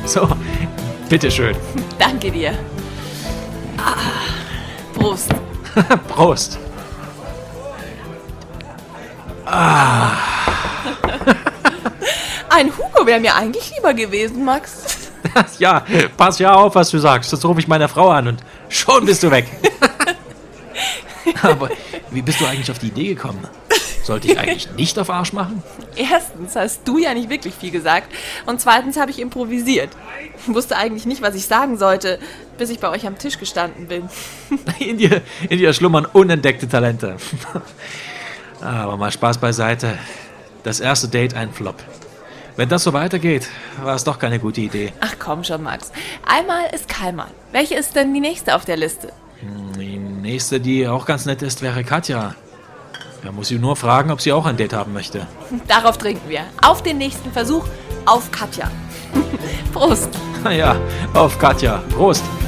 So, bitteschön. Danke dir. Prost. Prost. Ein Hugo wäre mir eigentlich lieber gewesen, Max. Ja, pass ja auf, was du sagst. Sonst rufe ich meine Frau an und schon bist du weg. Aber wie bist du eigentlich auf die Idee gekommen? Sollte ich eigentlich nicht auf Arsch machen? Erstens hast du ja nicht wirklich viel gesagt und zweitens habe ich improvisiert. Wusste eigentlich nicht, was ich sagen sollte, bis ich bei euch am Tisch gestanden bin. In dir schlummern unentdeckte Talente. Aber mal Spaß beiseite. Das erste Date ein Flop. Wenn das so weitergeht, war es doch keine gute Idee. Ach komm schon, Max. Einmal ist keinmal. Welche ist denn die nächste auf der Liste? Die nächste, die auch ganz nett ist, wäre Katja. Da muss ich nur fragen, ob sie auch ein Date haben möchte. Darauf trinken wir. Auf den nächsten Versuch, auf Katja. Prost. Ja, auf Katja. Prost.